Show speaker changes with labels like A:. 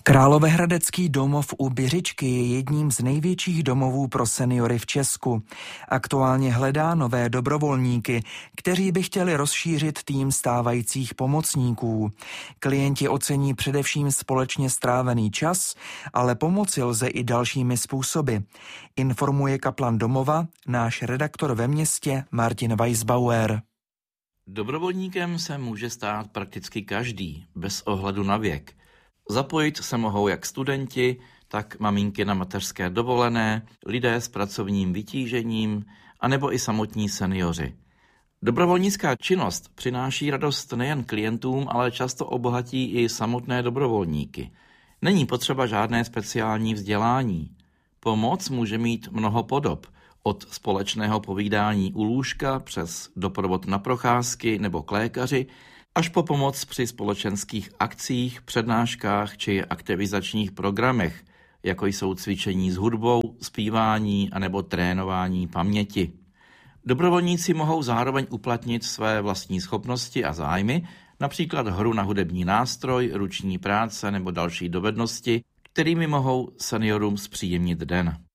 A: Královéhradecký domov u Běřičky je jedním z největších domovů pro seniory v Česku. Aktuálně hledá nové dobrovolníky, kteří by chtěli rozšířit tým stávajících pomocníků. Klienti ocení především společně strávený čas, ale pomoci lze i dalšími způsoby. Informuje kaplan domova náš redaktor ve městě Martin Weisbauer.
B: Dobrovolníkem se může stát prakticky každý, bez ohledu na věk. Zapojit se mohou jak studenti, tak maminky na mateřské dovolené, lidé s pracovním vytížením, anebo i samotní seniori. Dobrovolnická činnost přináší radost nejen klientům, ale často obohatí i samotné dobrovolníky. Není potřeba žádné speciální vzdělání. Pomoc může mít mnoho podob, od společného povídání u lůžka přes doprovod na procházky nebo k lékaři, až po pomoc při společenských akcích, přednáškách či aktivizačních programech, jako jsou cvičení s hudbou, zpívání anebo trénování paměti. Dobrovolníci mohou zároveň uplatnit své vlastní schopnosti a zájmy, například hru na hudební nástroj, ruční práce nebo další dovednosti, kterými mohou seniorům zpříjemnit den.